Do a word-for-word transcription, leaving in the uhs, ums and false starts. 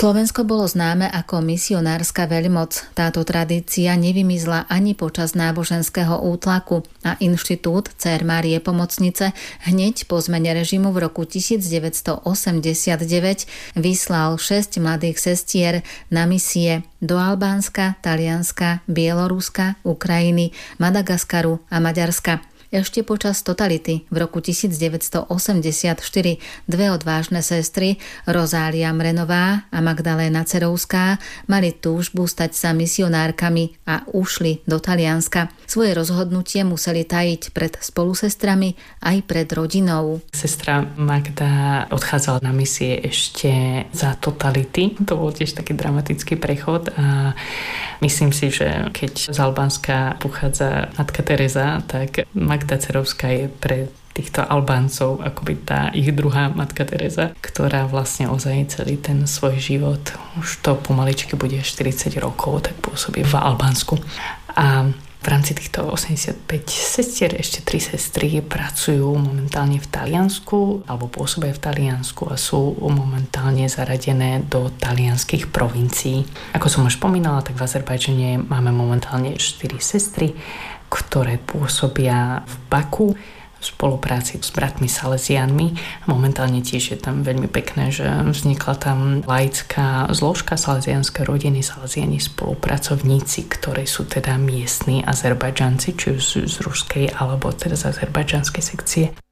Slovensko bolo známe ako misionárska veľmoc. Táto tradícia nevymizla ani počas náboženského útlaku a inštitút Dcér Márie Pomocnice hneď po zmene režimu v roku devätnásťstoosemdesiatdeväť vyslal šesť mladých sestier na misie do Albánska, Talianska, Bieloruska, Ukrajiny, Madagaskaru a Maďarska. Ešte počas totality v roku devätnásťstoosemdesiatštyri dve odvážne sestry, Rozália Mrenová a Magdaléna Cerovská, mali túžbu stať sa misionárkami a ušli do Talianska. Svoje rozhodnutie museli tajiť pred spolusestrami aj pred rodinou. Sestra Magda odchádzala na misie ešte za totality. To bol tiež taký dramatický prechod a myslím si, že keď z Albánska pochádza matka Teresa, tak Magda Cerovská je pre týchto Albáncov akoby tá ich druhá matka Teresa, ktorá vlastne ozaj celý ten svoj život, už to pomaličky bude štyridsať rokov, tak pôsobí v Albánsku. A v rámci týchto osemdesiatpäť sestier ešte tri sestry pracujú momentálne v Taliansku alebo pôsobia v Taliansku a sú momentálne zaradené do talianskych provincií. Ako som už spomínala, tak v Azerbajdžane máme momentálne štyri sestry, ktoré pôsobia v Baku v spolupráci s bratmi Salesiánmi. Momentálne tiež je tam veľmi pekné, že vznikla tam laická zložka salesiánskej rodiny, salesiáni spolupracovníci, ktorí sú teda miestni Azerbajdžanci, či už z ruskej alebo teda z azerbajdžanskej sekcie.